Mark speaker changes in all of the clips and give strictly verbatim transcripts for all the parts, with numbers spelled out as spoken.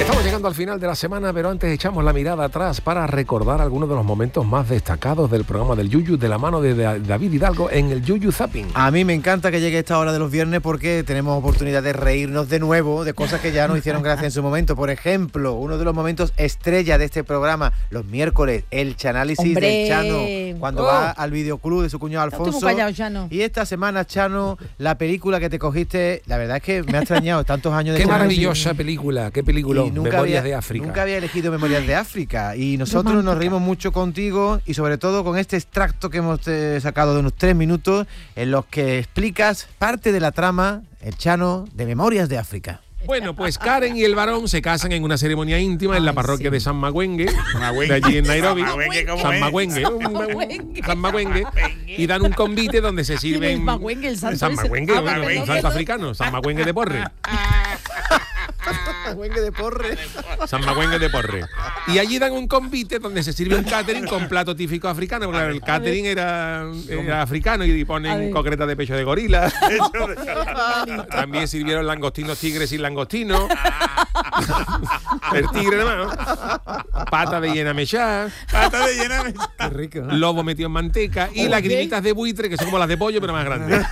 Speaker 1: Estamos llegando al final de la semana, pero antes echamos la mirada atrás para recordar algunos de los momentos más destacados del programa del Yuyu de la mano de David Hidalgo en el Yuyu Zapping.
Speaker 2: A mí me encanta que llegue esta hora de los viernes porque tenemos oportunidad de reírnos de nuevo de cosas que ya nos hicieron gracia en su momento. Por ejemplo, uno de los momentos estrella de este programa, los miércoles, el chanálisis
Speaker 3: ¡Hombre!
Speaker 2: del Chano, cuando oh. va al videoclub de su cuñado Alfonso.
Speaker 3: Callado, Chano.
Speaker 2: Y esta semana, Chano, la película que te cogiste, la verdad es que me ha extrañado tantos años de
Speaker 1: Qué
Speaker 2: chanálisis.
Speaker 1: maravillosa película, qué película. Memorias
Speaker 2: había,
Speaker 1: de África.
Speaker 2: Nunca había elegido Memorias de África y nosotros Romántica. Nos reímos mucho contigo y sobre todo con este extracto que hemos eh, sacado de unos tres minutos en los que explicas parte de la trama, el Chano, de Memorias de África.
Speaker 1: Bueno, pues Karen y el varón se casan en una ceremonia íntima Ay, en la parroquia sí. de San Magüengue, de allí en Nairobi. San Magüengue, San Magüengue, y dan un convite donde se sirven.
Speaker 3: El Magüengue, el santo
Speaker 1: San Magüengue, ah, un, un santo africano, San Magüengue de Porre.
Speaker 2: Magüengue de Porre.
Speaker 1: San Magüengue de Porre. Y allí dan un convite donde se sirve un catering con plato típico africano, porque el catering era, era africano y ponen concretas de pecho de gorila. También sirvieron langostinos tigres y langostinos. El tigre nomás. Pata de llena mechá.
Speaker 4: Pata de llena mechá.
Speaker 2: Qué rico.
Speaker 1: Lobo metido en manteca. Y lagrimitas de buitre, que son como las de pollo, pero más grandes.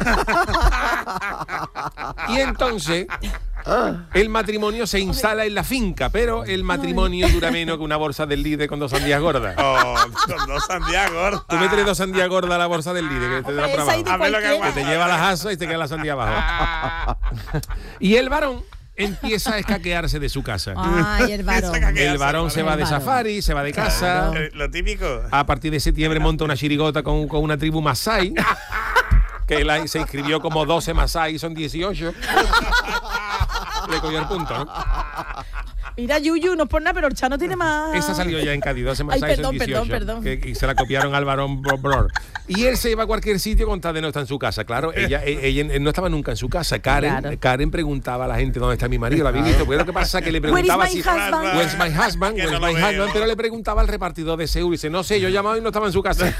Speaker 1: Y entonces el matrimonio se instala en la finca, pero el matrimonio dura menos que una bolsa del líder con dos sandías gordas.
Speaker 4: Oh, con dos sandías gordas.
Speaker 1: Tú metes dos sandías gordas a la bolsa del líder, que te da para abajo. Que te lleva las asas y te queda la sandía abajo. Y el varón empieza a escaquearse de su casa.
Speaker 3: Ay, el varón.
Speaker 1: El varón se va de safari, se va de casa.
Speaker 4: Lo típico.
Speaker 1: A partir de septiembre monta una chirigota con, con una tribu masái, que la, se inscribió como doce masái, son dieciocho. Le cogió el punto, ¿no?
Speaker 3: Mira, Yuyu, no es por nada, pero el Chano tiene más.
Speaker 1: Esa salió ya en Cádiz, doce masái,
Speaker 3: Ay, perdón,
Speaker 1: son dieciocho.
Speaker 3: perdón, perdón.
Speaker 1: Que, y se la copiaron al varón Bror. Y él se iba a cualquier sitio con tal de no estar en su casa. Claro, ella, ella, ella no estaba nunca en su casa. Karen, claro. Karen preguntaba a la gente dónde está mi marido, la había visto. Pues lo que pasa es que le preguntaba si Where's my husband, Where's my husband, pero le preguntaba al repartidor de Seúl y dice, no sé, yo he llamado y no estaba en su casa.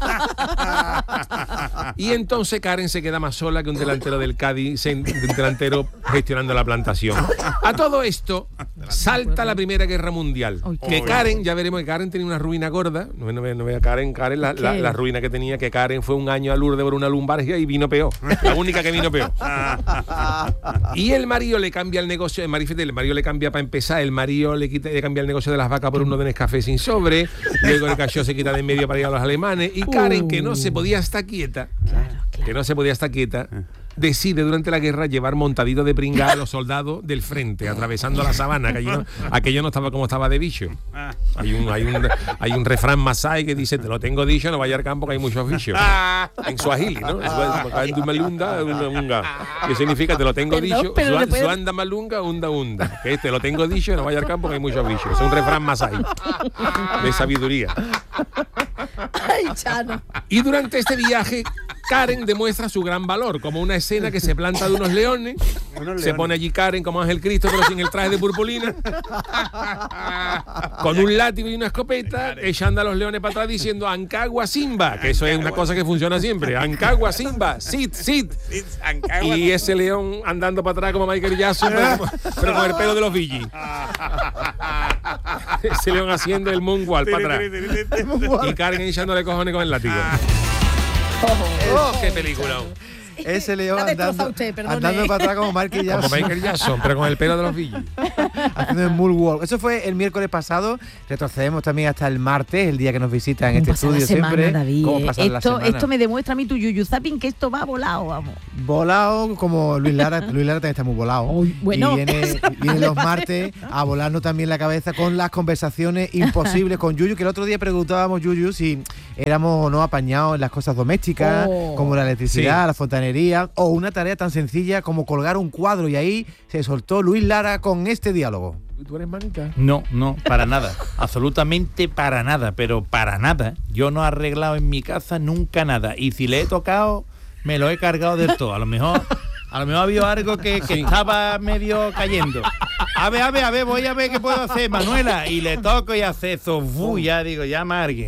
Speaker 1: Y entonces Karen se queda más sola que un delantero del Cádiz, un delantero gestionando la plantación. A todo esto salta la Primera Guerra Mundial. Que Karen, ya veremos que Karen tenía una ruina gorda. No, no, no vea Karen, Karen la, la, la ruina que tenía, que Karen fue un año a Lourdes por una lumbalgia y vino peor. La única que vino peor. Y el marido le cambia el negocio, el marido, el marido le cambia para empezar, el marido le, quita, le cambia el negocio de las vacas por uno de Nescafé sin sobre, luego el cachorro se quita de en medio para ir a los alemanes, y Karen, que no se podía estar quieta, claro, claro. que no se podía estar quieta, decide durante la guerra llevar montadito de pringa a los soldados del frente, atravesando la sabana, que no, aquello no estaba como estaba de bicho. Hay un, hay un, hay un refrán masái que dice, te lo tengo dicho, no vaya al campo que hay muchos bichos. En suajili, ¿no? Que significa, te lo tengo
Speaker 3: Perdón,
Speaker 1: dicho,
Speaker 3: pero
Speaker 1: su, suanda malunga, unda unda. Que te lo tengo dicho, no vaya al campo que hay muchos bichos. Es un refrán masái de sabiduría.
Speaker 3: Ay, Chano.
Speaker 1: Y durante este viaje, Karen demuestra su gran valor, como una escena que se planta de unos leones, unos leones. Se pone allí Karen como Ángel Cristo, pero sin el traje de purpurina, con un látigo y una escopeta, echando a los leones para atrás diciendo Ancagua Simba, que eso es una cosa que funciona siempre, Ancagua Simba, sit, sit. Y ese león andando para atrás como Michael Jackson, pero, pero con el pelo de los Villys. Ese león haciendo el moonwalk para atrás. Y Karen echándole cojones con el látigo. Oh, oh, qué película.
Speaker 2: Ese león andando,
Speaker 3: usted,
Speaker 2: andando para atrás como Michael Jackson.
Speaker 1: Como Michael Jackson, pero con el pelo de los Villys.
Speaker 2: Haciendo el moonwalk. Eso fue el miércoles pasado. Retrocedemos también hasta el martes, el día que nos visitan en este estudio
Speaker 3: semana,
Speaker 2: siempre.
Speaker 3: David,
Speaker 2: ¿Cómo
Speaker 3: eh? esto, esto me demuestra a mí tu Yuyu Zapping que esto va volado, vamos.
Speaker 2: Volado, como Luis Lara. Luis Lara también está muy volado.
Speaker 3: Uy, bueno.
Speaker 2: Y viene, viene los martes a volarnos también la cabeza con las conversaciones imposibles con Yuyu, que el otro día preguntábamos, Yuyu, si éramos o no apañados en las cosas domésticas, oh. como la electricidad, sí. la fontanería, o una tarea tan sencilla como colgar un cuadro, y ahí se soltó Luis Lara con este diálogo.
Speaker 1: ¿Tú eres manica?
Speaker 5: No, no, para nada, absolutamente para nada, pero para nada. Yo no he arreglado en mi casa nunca nada, y si le he tocado, me lo he cargado del todo. A lo mejor, a lo mejor había algo que, que sí. estaba medio cayendo. A ver, a ver, a ver, voy a ver qué puedo hacer, Manuela, y le toco y hace eso, ¡fu! Ya digo, llama a alguien.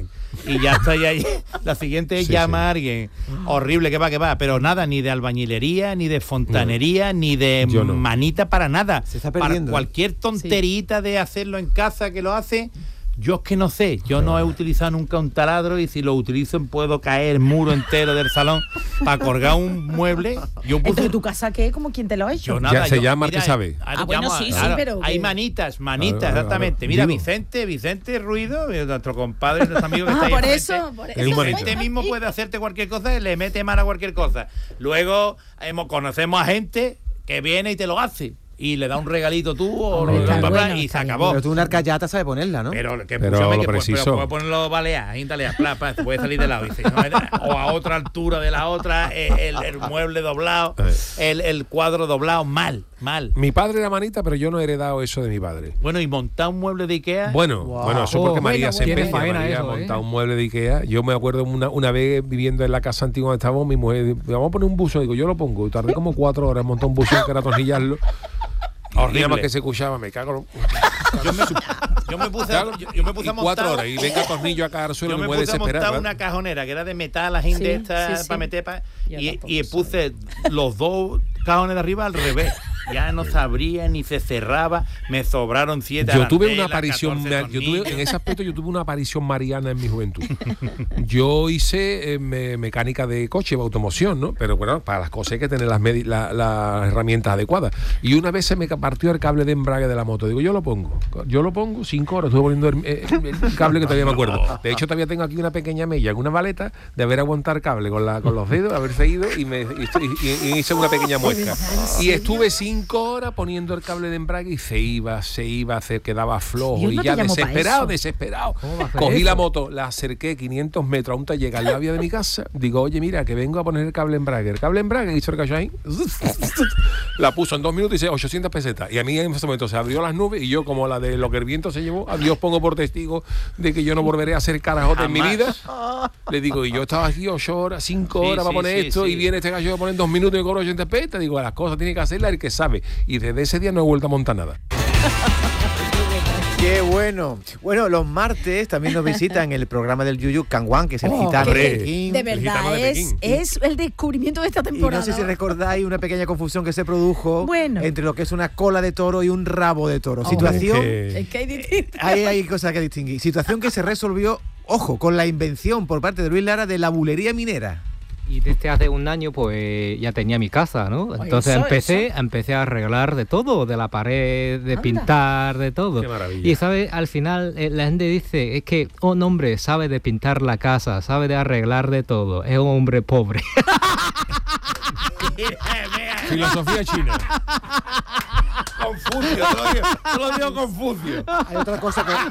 Speaker 5: y ya está, ya, la siguiente es
Speaker 1: Sí,
Speaker 5: llama
Speaker 1: sí.
Speaker 5: a alguien. Horrible, que va, que va, pero nada, ni de albañilería, ni de fontanería, ni de
Speaker 1: Yo no.
Speaker 5: manita para nada.
Speaker 2: Se está
Speaker 5: para
Speaker 2: perdiendo, ¿eh?
Speaker 5: cualquier tonterita de hacerlo en casa que lo hace. Yo es que no sé, yo no he utilizado nunca un taladro y si lo utilizo puedo caer el muro entero del salón para colgar un mueble. Yo puse,
Speaker 3: Entonces, ¿tu casa qué? ¿Cómo quién te lo ha hecho?
Speaker 5: yo nada,
Speaker 1: Ya se
Speaker 5: yo-
Speaker 1: llama el
Speaker 5: mira,
Speaker 1: que sabe.
Speaker 5: ahora
Speaker 3: Ah, bueno,
Speaker 5: llamo a-
Speaker 3: sí, sí,
Speaker 5: claro,
Speaker 3: pero
Speaker 5: hay
Speaker 3: que-
Speaker 5: manitas, manitas,
Speaker 1: Claro, claro,
Speaker 5: exactamente.
Speaker 1: claro.
Speaker 5: Mira,
Speaker 1: Digo.
Speaker 5: Vicente, Vicente Ruido, nuestro compadre, nuestro amigo que
Speaker 3: Ah,
Speaker 5: está ahí
Speaker 3: por
Speaker 5: enfrente,
Speaker 3: eso, por
Speaker 1: Es
Speaker 3: eso.
Speaker 1: un bonito.
Speaker 5: Vicente mismo puede hacerte cualquier cosa y le mete mano a cualquier cosa. Luego hemos, conocemos a gente que viene y te lo hace. Y le da un regalito tú o
Speaker 3: Hombre,
Speaker 5: bla,
Speaker 3: está
Speaker 5: bla, bla,
Speaker 3: bueno,
Speaker 5: y se
Speaker 3: está bien.
Speaker 5: acabó.
Speaker 2: Pero tú una arcayata sabes ponerla, ¿no?
Speaker 5: Pero que
Speaker 1: Pero
Speaker 5: escúchame,
Speaker 1: lo
Speaker 5: que pu-
Speaker 1: preciso.
Speaker 5: pero puede ponerlo balear, ahí italiano, pla, pla, puede salir de lado, dice, ¿no? O a otra altura de la otra, eh, el, el mueble doblado, el, el cuadro doblado, mal, mal.
Speaker 1: Mi padre era manita, pero yo no he heredado eso de mi padre.
Speaker 5: Bueno, y montar un mueble de Ikea.
Speaker 1: Bueno,
Speaker 2: Wow.
Speaker 1: bueno, eso porque
Speaker 6: Oh,
Speaker 1: María
Speaker 6: bueno,
Speaker 1: se
Speaker 6: tiene
Speaker 1: empeña.
Speaker 6: faena
Speaker 1: María
Speaker 6: eso,
Speaker 1: ha montado
Speaker 6: ¿eh?
Speaker 1: un mueble de Ikea. Yo me acuerdo una, una vez viviendo en la casa antigua donde estábamos, mi mujer, vamos a poner un buzo. Digo, yo lo pongo. Y tardé como cuatro horas en montar un buzo que era atornillarlo.
Speaker 5: Horrible.
Speaker 1: Nada más que se escuchaba, me cago.
Speaker 5: Yo me, yo me puse,
Speaker 1: Claro,
Speaker 5: yo, yo me puse
Speaker 1: y
Speaker 5: a
Speaker 1: cuatro
Speaker 5: montar.
Speaker 1: horas y venga tornillo acá al suelo,
Speaker 5: Yo
Speaker 1: me
Speaker 5: me
Speaker 1: puede
Speaker 5: puse a
Speaker 1: desesperar.
Speaker 5: montar
Speaker 1: ¿verdad?
Speaker 5: una cajonera que era de metal, la gente
Speaker 3: Sí,
Speaker 5: esta
Speaker 3: sí, sí.
Speaker 5: para meter pa-
Speaker 3: Yo
Speaker 5: y,
Speaker 3: tampoco
Speaker 5: y
Speaker 3: sé.
Speaker 5: puse los dos cajones de arriba al revés. Ya no se abría ni se cerraba, me sobraron siete.
Speaker 1: Yo tuve una
Speaker 5: arandelas,
Speaker 1: aparición,
Speaker 5: catorce
Speaker 1: ma- yo tuve,
Speaker 5: tornillos.
Speaker 1: en ese aspecto yo tuve una aparición mariana en mi juventud. Yo hice eh, me- mecánica de coche, de automoción, ¿no? Pero bueno, para las cosas hay que tener las, medi- la- las herramientas adecuadas. Y una vez se me partió el cable de embrague de la moto. Digo, yo lo pongo. Yo lo pongo, cinco horas, estuve poniendo el, eh, el cable que todavía me acuerdo. De hecho, todavía tengo aquí una pequeña mella en una maleta de haber aguantado el cable con, la, con los dedos, haberse ido y, me, y, y- y hice una pequeña muesca. Y estuve cinco horas poniendo el cable de embrague y se iba, se iba, se quedaba flojo.
Speaker 3: Dios
Speaker 1: Y
Speaker 3: no te
Speaker 1: ya
Speaker 3: llamó pa'
Speaker 1: desesperado,
Speaker 3: eso.
Speaker 1: desesperado.
Speaker 6: ¿Cómo va a hacer
Speaker 1: Cogí
Speaker 6: eso?
Speaker 1: la moto, la acerqué quinientos metros a un taller al lado de mi casa. Digo, oye, mira, que vengo a poner el cable embrague. El cable embrague, hizo el cachai. La puso en dos minutos y dice ochocientas pesetas. Y a mí en ese momento se abrió las nubes y yo, como la de lo que el viento se llevó, a Dios pongo por testigo de que yo no volveré a hacer carajote en mi
Speaker 5: Jamás.
Speaker 1: vida. Le digo, y yo estaba aquí ocho horas, cinco
Speaker 5: Sí,
Speaker 1: horas para
Speaker 5: sí,
Speaker 1: poner
Speaker 5: sí,
Speaker 1: esto
Speaker 5: sí.
Speaker 1: y viene este gallo a poner en dos minutos y me cobra ochenta pesetas. Digo, las cosas tiene que hacerlas el que sabe. Y desde ese día no he vuelto a montar nada.
Speaker 2: Qué bueno. Bueno, los martes también nos visitan el programa del Yuyu Canguán, que es el
Speaker 3: Oh,
Speaker 2: gitano
Speaker 1: hombre.
Speaker 2: de Pekín.
Speaker 3: De
Speaker 1: El
Speaker 3: verdad,
Speaker 1: gitano de
Speaker 3: es,
Speaker 1: Pekín.
Speaker 3: es el descubrimiento de esta
Speaker 2: Y
Speaker 3: temporada.
Speaker 2: no sé si recordáis una pequeña confusión que se produjo
Speaker 3: Bueno.
Speaker 2: entre lo que es una cola de toro y un rabo de toro.
Speaker 3: Oh.
Speaker 2: Situación,
Speaker 1: Es que-
Speaker 3: Es que hay distintas.
Speaker 2: hay, hay cosas que distinguir. Situación que se resolvió, ojo, con la invención por parte de Luis Lara de la bulería minera.
Speaker 6: Y desde hace un año pues ya tenía mi casa, ¿no?
Speaker 3: Oye,
Speaker 6: Entonces
Speaker 3: eso,
Speaker 6: empecé,
Speaker 3: eso.
Speaker 6: empecé a arreglar de todo, de la pared, de
Speaker 3: Anda.
Speaker 6: pintar, de todo.
Speaker 1: Qué maravilla.
Speaker 6: Y sabes, al final eh, la gente dice, es que un hombre sabe de pintar la casa, sabe de arreglar de todo, es un hombre pobre.
Speaker 1: Filosofía china.
Speaker 5: Confucio, te lo digo, te lo digo Confucio.
Speaker 2: Hay otra cosa que...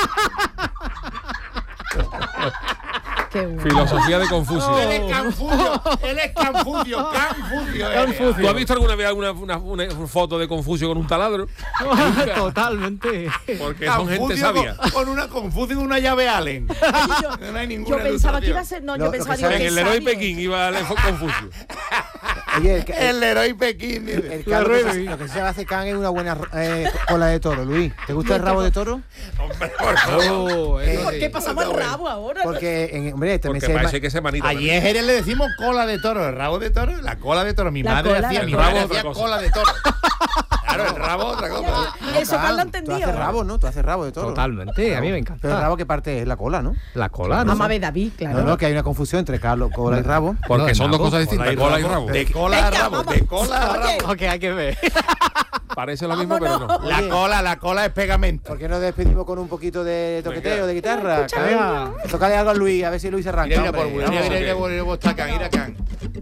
Speaker 3: Qué bueno.
Speaker 1: Filosofía de Confucio.
Speaker 5: Él es Confucio, él es Confucio, Confucio. eres.
Speaker 1: ¿Tú has visto alguna vez alguna una, una foto de Confucio con un taladro?
Speaker 6: Totalmente.
Speaker 1: Porque son gente
Speaker 5: Confucio
Speaker 1: sabia.
Speaker 5: Con, con una Confucio con una llave Allen.
Speaker 3: Yo,
Speaker 5: No hay ninguna
Speaker 3: yo pensaba que
Speaker 5: ilustración.
Speaker 3: iba a ser. No,
Speaker 2: Lo-
Speaker 3: yo
Speaker 2: lo que
Speaker 3: pensaba
Speaker 2: sabe-
Speaker 3: digo,
Speaker 1: En
Speaker 3: qué
Speaker 1: el Leroy
Speaker 3: sabio.
Speaker 1: Pekín iba el Confucio.
Speaker 2: Oye, el, el,
Speaker 5: El héroe Pekín. dice.
Speaker 2: el caldo que se- lo que se hace can es una buena eh, cola de toro, Luis. ¿Te gusta el rabo de toro?
Speaker 5: Hombre, por favor.
Speaker 6: Oh, eso
Speaker 3: ¿Por
Speaker 6: sí.
Speaker 3: qué pasamos el rabo ahora?
Speaker 2: Porque, en, hombre, también
Speaker 1: Porque
Speaker 2: se
Speaker 1: parece que se manita.
Speaker 5: Allí en Jerez le decimos cola de toro, el rabo de toro, la cola de toro. Mi
Speaker 3: La
Speaker 5: madre
Speaker 3: cola,
Speaker 5: hacía,
Speaker 3: la
Speaker 5: mi
Speaker 1: cola.
Speaker 5: madre
Speaker 1: El rabo
Speaker 5: hacía
Speaker 1: otra cosa.
Speaker 5: cola de toro. Claro, el rabo otra cosa.
Speaker 3: Eso Carlos
Speaker 2: Can, Tú
Speaker 3: entendido.
Speaker 2: haces rabo, ¿no? Tú haces rabo de toro.
Speaker 6: Totalmente, a mí me encanta.
Speaker 2: Pero el rabo, ¿qué parte es? La cola, ¿no?
Speaker 6: La cola, ¿no?
Speaker 3: Mamá de David, claro.
Speaker 2: No, no, que hay una confusión entre Carlos, cola y rabo.
Speaker 1: Porque
Speaker 6: No,
Speaker 1: son dos
Speaker 6: rabo,
Speaker 1: cosas distintas, cola y rabo.
Speaker 5: De cola a
Speaker 3: Venga,
Speaker 5: rabo,
Speaker 3: vamos.
Speaker 5: de cola a
Speaker 3: Oye.
Speaker 5: rabo.
Speaker 6: Ok, hay que ver.
Speaker 1: Parece lo mismo, pero no.
Speaker 3: Vámonos.
Speaker 5: La
Speaker 2: Oye.
Speaker 5: cola, la cola es pegamento.
Speaker 2: ¿Por qué no despedimos con un poquito de toqueteo, de guitarra?
Speaker 3: Escúchame.
Speaker 2: Venga, tócale algo a Luis, a ver si Luis se arranca.
Speaker 5: Mira, mira, por
Speaker 2: hombre.
Speaker 5: mira, mira,
Speaker 2: Vamos.
Speaker 5: mira, mira, mira, está can, mira can.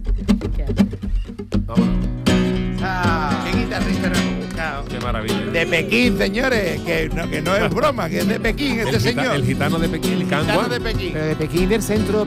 Speaker 2: Ah.
Speaker 5: ¿Qué guitarrista no hemos buscado?
Speaker 1: Qué maravilla.
Speaker 5: De Pekín, señores, que no, que no es broma, que es de Pekín este
Speaker 1: el, gita-
Speaker 5: señor.
Speaker 1: el gitano de Pekín,
Speaker 5: El gitano
Speaker 1: Canguán.
Speaker 5: de Pekín.
Speaker 2: Pero de Pekín del centro